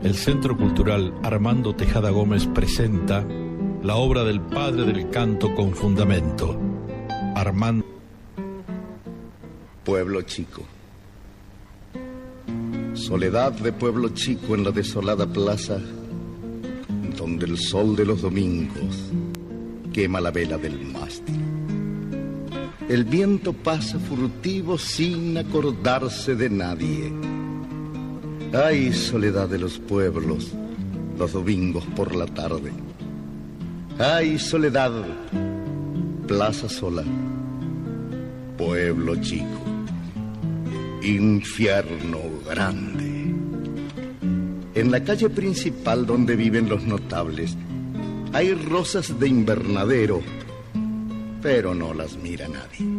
el Centro Cultural Armando Tejada Gómez presenta la obra del padre del canto con fundamento, Armando. Pueblo chico. Soledad de pueblo chico en la desolada plaza, donde el sol de los domingos quema la vela del mástil. El viento pasa furtivo sin acordarse de nadie. Ay, soledad de los pueblos, los domingos por la tarde. Ay, soledad, plaza sola, pueblo chico, infierno grande. En la calle principal donde viven los notables hay rosas de invernadero, pero no las mira nadie.